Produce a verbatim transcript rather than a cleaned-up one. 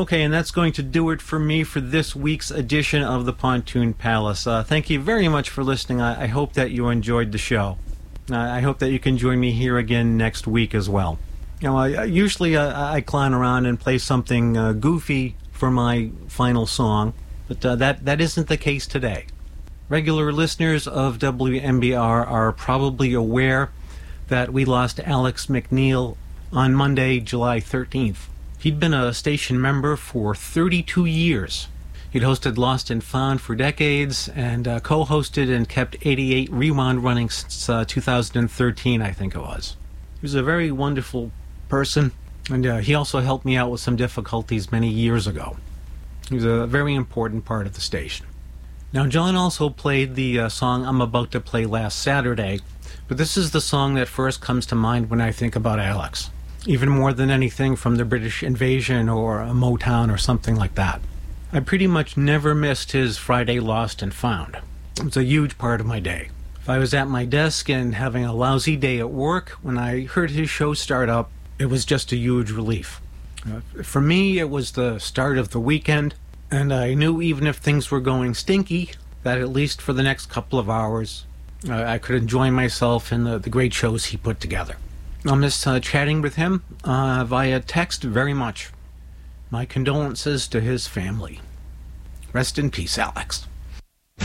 Okay, and that's going to do it for me for this week's edition of the Pontoon Palace. Uh, thank you very much for listening. I, I hope that you enjoyed the show. Uh, I hope that you can join me here again next week as well. You know, I, usually uh, I clown around and play something uh, goofy for my final song, but uh, that, that isn't the case today. Regular listeners of W M B R are probably aware that we lost Alex McNeil on Monday, July thirteenth. He'd been a station member for thirty-two years. He'd hosted Lost and Found for decades and uh, co-hosted and kept eighty-eight Rewind running since uh, two thousand thirteen, I think it was. He was a very wonderful person, and uh, he also helped me out with some difficulties many years ago. He was a very important part of the station. Now, John also played the uh, song I'm about to play last Saturday, but this is the song that first comes to mind when I think about Alex. Even more than anything from the British Invasion or a Motown or something like that. I pretty much never missed his Friday Lost and Found. It was a huge part of my day. If I was at my desk and having a lousy day at work, when I heard his show start up, it was just a huge relief. Uh, for me, it was the start of the weekend, and I knew even if things were going stinky, that at least for the next couple of hours, uh, I could enjoy myself in the, the great shows he put together. I'll miss uh, chatting with him uh, via text very much. My condolences to his family. Rest in peace, Alex.